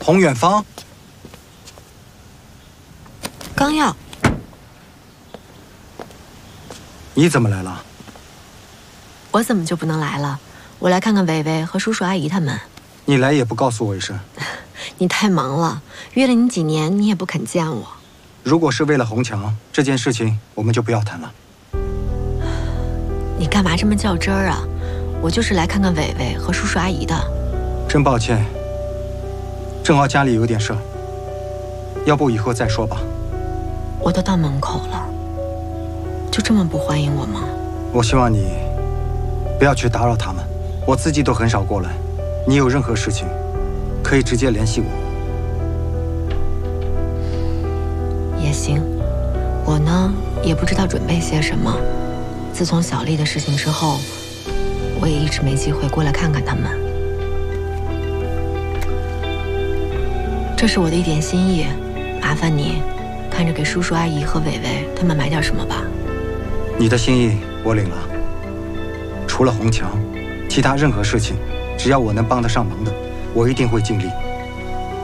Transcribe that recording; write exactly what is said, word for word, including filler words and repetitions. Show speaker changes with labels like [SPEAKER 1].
[SPEAKER 1] 彭远芳，
[SPEAKER 2] 刚要。
[SPEAKER 1] 你怎么来了？
[SPEAKER 2] 我怎么就不能来了？我来看看伟伟和叔叔阿姨他们。
[SPEAKER 1] 你来也不告诉我一声。
[SPEAKER 2] 你太忙了，约了你几年，你也不肯见我。
[SPEAKER 1] 如果是为了红墙这件事情，我们就不要谈了。
[SPEAKER 2] 你干嘛这么较真儿啊？我就是来看看伟伟和叔叔阿姨的。
[SPEAKER 1] 真抱歉，正好家里有点事儿，要不以后再说吧。
[SPEAKER 2] 我都到门口了，就这么不欢迎我吗？
[SPEAKER 1] 我希望你不要去打扰他们，我自己都很少过来。你有任何事情，可以直接联系我。
[SPEAKER 2] 也行，我呢也不知道准备些什么。自从小丽的事情之后，我也一直没机会过来看看他们。这是我的一点心意，麻烦你看着给叔叔阿姨和伟伟他们买点什么吧。
[SPEAKER 1] 你的心意我领了，除了红墙，其他任何事情，只要我能帮得上忙的，我一定会尽力。